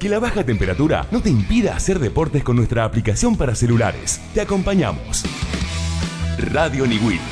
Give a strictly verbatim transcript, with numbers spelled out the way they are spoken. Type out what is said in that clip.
Que la baja temperatura no te impida hacer deportes con nuestra aplicación para celulares. Te acompañamos. Radio Niwil.